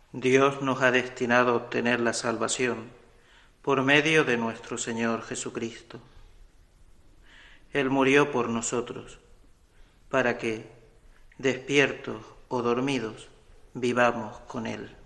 Dios nos ha destinado a obtener la salvación por medio de nuestro Señor Jesucristo. Él murió por nosotros, para que, despiertos o dormidos, vivamos con Él.